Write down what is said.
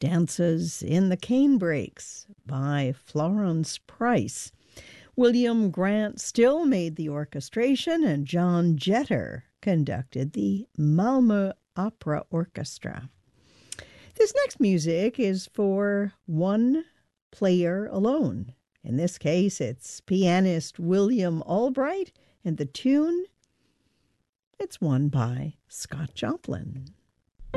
Dances in the Canebrakes by Florence Price. William Grant Still made the orchestration, and John Jetter conducted the Malmö Opera Orchestra. This next music is for one player alone. In this case, it's pianist William Albright, and the tune, it's one by Scott Joplin.